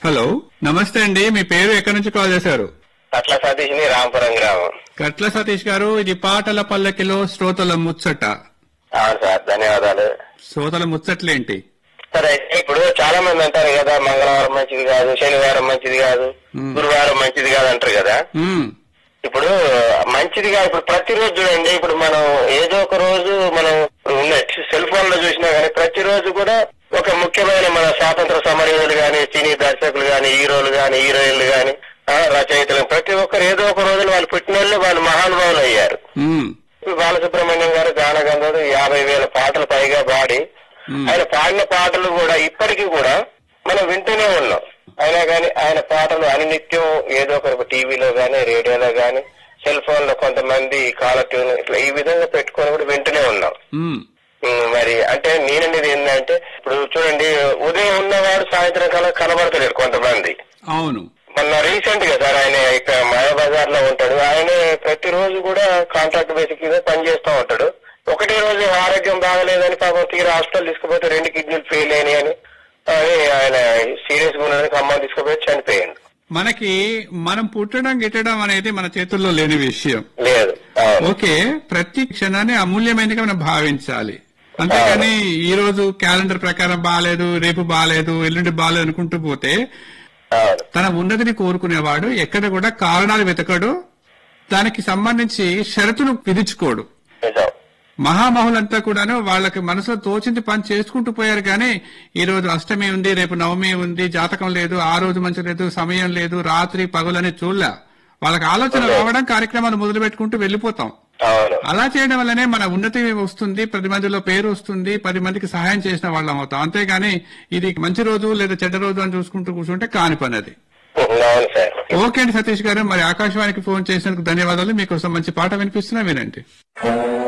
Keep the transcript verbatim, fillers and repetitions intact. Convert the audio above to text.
Hello, నమస్తే అండి. మీ పేరు ఎక్కడి నుంచి కాల్ చేశారు? కట్ల సతీష్ ని, రాంపురం గ్రామం. కట్ల సతీష్ గారు, ఇది పాటల పల్లకిలో శ్రోతల ముచ్చట. అవును సార్, ధన్యవాదాలు. శ్రోతల ముచ్చట్లేంటి? సరే, ఇప్పుడు చాలా మంది అంటారు కదా, మంగళవారం మంచిది కాదు, శనివారం మంచిది కాదు, గురువారం మంచిది కాదు అంటారు కదా. ఇప్పుడు మంచిదిగా ఇప్పుడు ప్రతిరోజు చూడండి, ఇప్పుడు మనం ఏదో ఒక రోజు మనం ఉన్న సెల్ ఫోన్ లో చూసినా గానీ ప్రతిరోజు కూడా ఒక ముఖ్యమైన మన స్వాతంత్ర సమరయోధులు గాని, సినీ దర్శకులు గాని, హీరోలు గాని, హీరోయిన్లు గాని, రచయితలు ప్రతి ఒక్కరు ఏదో ఒక రోజున వాళ్ళు పుట్టిన వాళ్ళు మహానుభావులు అయ్యారు. బాలసుబ్రహ్మణ్యం గారు గానగంధర్వుడు యాభై వేల పాటలు పైగా పాడి ఆయన పాడిన పాటలు కూడా ఇప్పటికీ కూడా మనం వింటూనే ఉన్నాం. అయినా కానీ ఆయన పాటలు అనినిత్యం ఏదో ఒక టీవీలో గానీ, రేడియోలో గానీ, సెల్ ఫోన్ లో కొంతమంది కాలర్ ట్యూన్ ఇట్లా ఈ విధంగా పెట్టుకొని కూడా వింటూనే ఉన్నాం. మరి అంటే నేననేది ఏంటంటే, ఇప్పుడు చూడండి, ఉదయం ఉన్నవాడు సాయంత్రం కాలం కనబడతలేడు కొంతమంది. అవును, మొన్న రీసెంట్ గా సార్ ఆయన ఇక్కడ మాయాబజార్ లో ఉంటాడు. ఆయన ప్రతిరోజు కూడా కాంట్రాక్ట్ బేసిక్ మీద పనిచేస్తూ ఉంటాడు. ఒకటే రోజు ఆరోగ్యం బాగలేదని పాపం తీరా హాస్పిటల్ తీసుకుపోతే రెండు కిడ్నీలు ఫెయిల్ అయినాయి అని ఆయన సీరియస్ గా ఉన్నదని ఖమ్మం తీసుకుపోయి చనిపోయాడు. మనకి మనం పుట్టడం గిట్టడం అనేది మన చేతుల్లో లేని విషయం లేదు. ఓకే, ప్రతి క్షణాన్ని అమూల్యమైనగా మనం భావించాలి. అంతేకాని ఈ రోజు క్యాలెండర్ ప్రకారం బాగాలేదు, రేపు బాగాలేదు, ఎల్లుండి బాగాలేదు అనుకుంటూ పోతే తన ఉన్నతిని కోరుకునేవాడు ఎక్కడ కూడా కారణాలు వెతకడు, దానికి సంబంధించి షరతులు విధించుకోడు. మహామహులంతా కూడాను వాళ్ళకి మనసులో తోచింది పని చేసుకుంటూ పోయారు. కానీ ఈ రోజు అష్టమి ఉంది, రేపు నవమి ఉంది, జాతకం లేదు, ఆ రోజు మంచి లేదు, సమయం లేదు, రాత్రి పగులని చూడలే. వాళ్ళకి ఆలోచన రావడం, కార్యక్రమాలు మొదలు పెట్టుకుంటూ వెళ్లిపోతాం. అలా చేయడం వల్లనే మన ఉన్నతి వస్తుంది, పది మందిలో పేరు వస్తుంది, పది మందికి సహాయం చేసిన వాళ్ళం అవుతాం. అంతేగాని ఇది మంచి రోజు లేదా చెడ్డ రోజు అని చూసుకుంటూ కూర్చుంటే కాని పని అది. ఓకే అండి సతీష్ గారు, మరి ఆకాశవాణికి ఫోన్ చేసినందుకు ధన్యవాదాలు. మీకోసం మంచి పాట వినిపిస్తున్నా, వినండి.